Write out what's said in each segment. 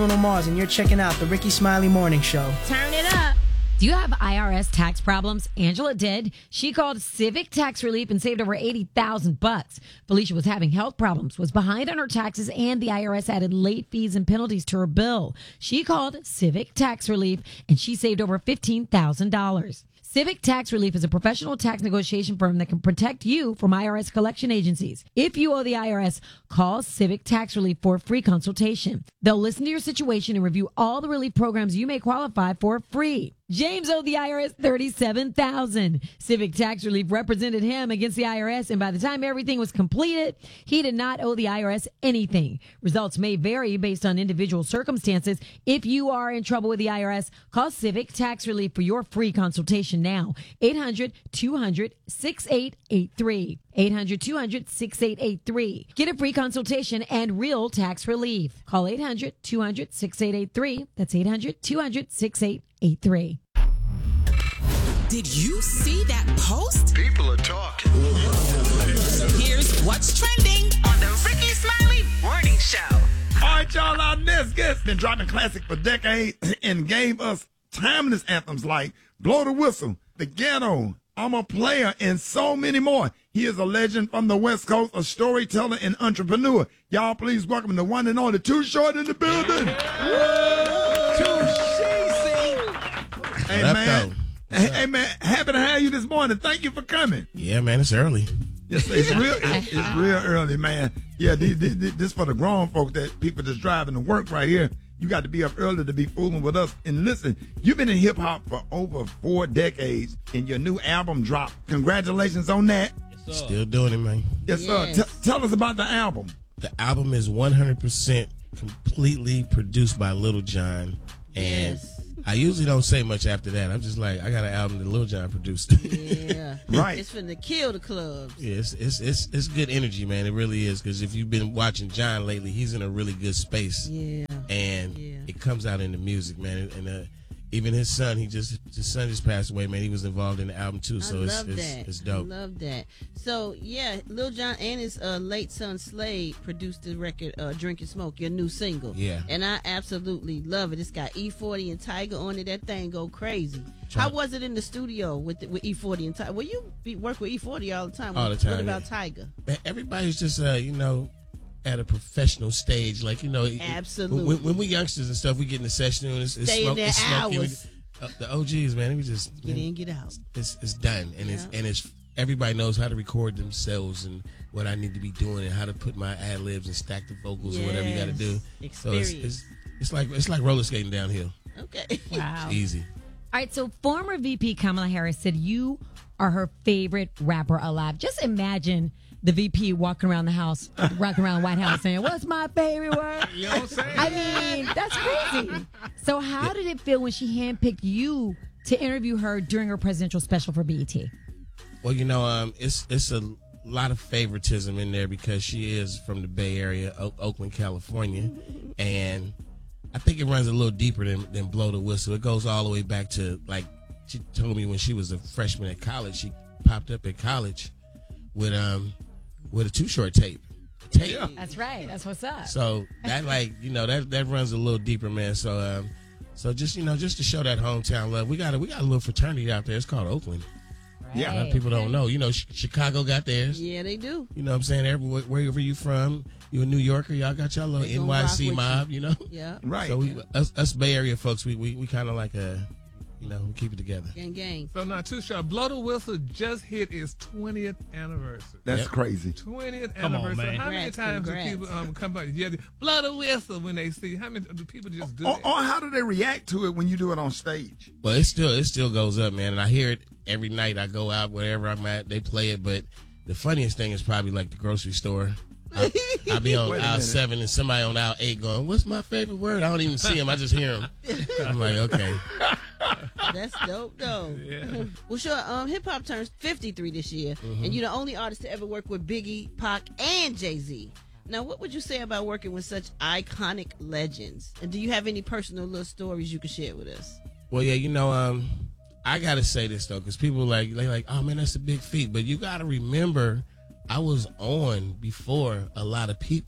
Bruno Mars, and you're checking out the Ricky Smiley Morning Show. Turn it up. Do you have IRS tax problems? Angela did. She called Civic Tax Relief and saved over $80,000. Felicia was having health problems, was behind on her taxes, and the IRS added late fees and penalties to her bill. She called Civic Tax Relief, and she saved over $15,000. Civic Tax Relief is a professional tax negotiation firm that can protect you from IRS collection agencies. If you owe the IRS, call Civic Tax Relief for a free consultation. They'll listen to your situation and review all the relief programs you may qualify for free. James owed the IRS $37,000. Civic Tax Relief represented him against the IRS, and by the time everything was completed, he did not owe the IRS anything. Results may vary based on individual circumstances. If you are in trouble with the IRS, call Civic Tax Relief for your free consultation now. 800-200-6883. 800-200-6883. Get a free consultation and real tax relief. Call 800-200-6883. That's 800-200-6883. Did you see that post? People are talking. Here's what's trending on the Ricky Smiley Morning Show. All right, y'all, our next guest been dropping classic for decades and gave us timeless anthems like Blow the Whistle, The Ghetto, I'm a Player, and so many more. He is a legend from the West Coast, a storyteller and entrepreneur. Y'all, please welcome the one and only Too Short in the building. Hey, man. Hey, man, happy to have you this morning. Thank you for coming. Yeah, man, it's early. Yes, it's real early, man. Yeah, this for the grown folks that people just driving to work right here. You got to be up early to be fooling with us. And listen, you've been in hip-hop for over 4 decades, and your new album dropped. Congratulations on that. Yes, still doing it, man. Yes, sir. Tell us about the album. The album is 100% completely produced by Lil Jon. And I usually don't say much after that. I'm just like, I got an album that Lil Jon produced. Yeah. Right. It's finna kill the clubs. Yeah, it's good energy, man. It really is. Because if you've been watching Jon lately, he's in a really good space. Yeah. And it comes out in the music, man. And even his son, his son just passed away, man. He was involved in the album too, so it's dope. I love that. So Lil Jon and his late son Slade produced the record "Drink and Smoke," your new single. Yeah, and I absolutely love it. It's got E40 and Tyga on it. That thing go crazy. How was it in the studio with E40 and Tyga? Well, you work with E40 all the time. All the time. What about Tyga? Man, everybody's just at a professional stage, like absolutely. When we youngsters and stuff, we get in the session and it's stay in there hours. The OGs, man, we just get in, get out. It's done, and it's everybody knows how to record themselves and what I need to be doing and how to put my ad libs and stack the vocals or whatever you got to do. Experience. So it's like roller skating downhill. Okay. Wow. It's easy. All right, so former VP Kamala Harris said you are her favorite rapper alive. Just imagine the VP walking around the house, walking around the White House saying, "What's my favorite word?" You know what I'm saying? I mean, that's crazy. So how did it feel when she handpicked you to interview her during her presidential special for BET? Well, it's a lot of favoritism in there because she is from the Bay Area, Oakland, California, and I think it runs a little deeper than Blow the Whistle. It goes all the way back to, like, she told me when she was a freshman at college, she popped up at college with a Too Short tape. Yeah. That's right. That's what's up. So that that runs a little deeper, man. So just to show that hometown love, we got a little fraternity out there. It's called Oakland. Right. Yeah. A lot of people don't know. Chicago got theirs. Yeah, they do. You know what I'm saying? Wherever you from, you a New Yorker, y'all got y'all little They gonna rock NYC with mob, Yeah. Right. So us Bay Area folks, we kind of like we keep it together. Gang. So now, Too Short, Blow the Whistle just hit its 20th anniversary. That's crazy. 20th Come on, anniversary. man. How many times do people come back? Yeah, blow the whistle when they see. How many do people just do Or that? how do they react to it when you do it on stage? Well, it still goes up, man, and I hear it every night. I go out wherever I'm at, they play it. But the funniest thing is probably like the grocery store. I'll be on aisle 7 and somebody on aisle 8 going, "What's my favorite word?" I don't even see them. I just hear them. I'm like, okay. That's dope, though. Yeah. Well, sure. Hip hop turns 53 this year, and you're the only artist to ever work with Biggie, Pac, and Jay-Z. Now, what would you say about working with such iconic legends? And do you have any personal little stories you can share with us? Well, yeah, I gotta say this though, because people like, "Oh man, that's a big feat," but you gotta remember, I was on before a lot of people.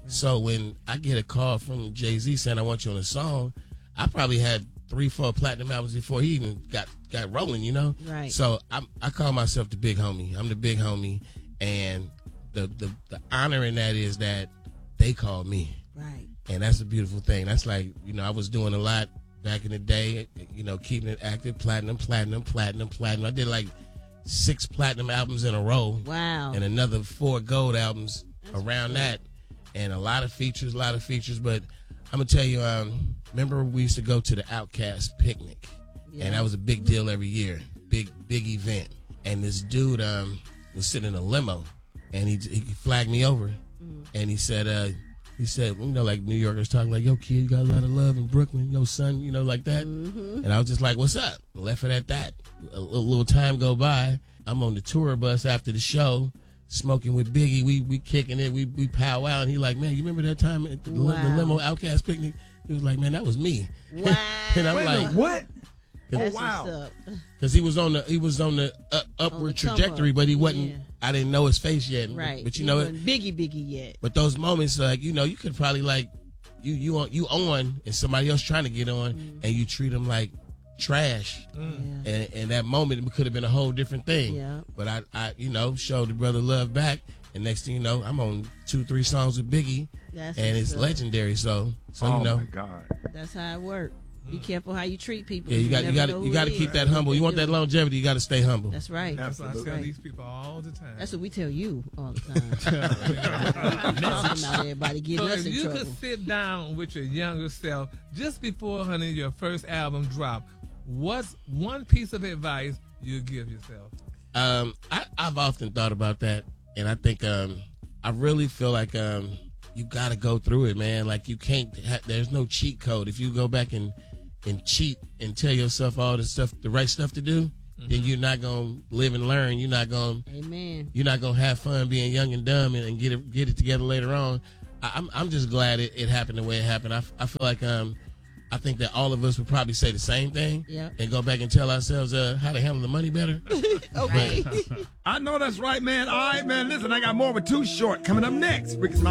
So when I get a call from Jay-Z saying I want you on a song, I probably had 3-4 platinum albums before he even got rolling, you know? Right. So I call myself the big homie. I'm the big homie, and the honor in that is that they call me. Right. And that's a beautiful thing. That's like, you know, I was doing a lot back in the day, you know, keeping it active, platinum. I did like 6 platinum albums in a row. Wow. And another 4 gold albums around that. And a lot of features. But I'm going to tell you, remember we used to go to the Outkast picnic. Yeah. And that was a big deal every year. Big event. And this dude was sitting in a limo. And he flagged me over. And he said, you know, like New Yorkers talking like, yo, kid, you got a lot of love in Brooklyn, yo, son, you know, like that. And I was just like, what's up? Left it at that. A little time go by. I'm on the tour bus after the show, smoking with Biggie. We kicking it. We powwow. And he like, man, you remember that time at the limo Outkast picnic? He was like, man, that was me. Wow. And I'm like, what? That's wow. what's up. because he was on the upward trajectory, but he wasn't. Yeah. I didn't know his face yet. Right. But you He know, wasn't Biggie yet. but those moments, like, you know, you could probably like you on and somebody else trying to get on, and you treat them like trash, and that moment it could have been a whole different thing. Yeah. But I you know, showed the brother love back, and next thing you know, I'm on 2-3 songs with Biggie, That's and what's it's up. legendary. So Oh you know, my God. That's how it works. Be careful how you treat people. yeah, you never got know who you got to it keep is. that humble. You want that longevity, you got to stay humble. That's right. That's what I Absolutely. tell Right. these people all the time. That's what we tell you all the time. Talking about everybody getting So us if in you trouble. could sit down with your younger self just before, honey, your first album drop, what's one piece of advice you give yourself? I've often thought about that, and I think I really feel like you got to go through it, man. Like you can't. There's no cheat code. If you go back and cheat and tell yourself all the right stuff to do, then you're not gonna live and learn. You're not gonna. Amen. You're not gonna have fun being young and dumb and get it together later on. I'm just glad it happened the way it happened. I feel like I think that all of us would probably say the same thing and go back and tell ourselves how to handle the money better. Okay. I know that's right, man. All right, man. Listen, I got more with Too Short coming up next. Ricky Smiley.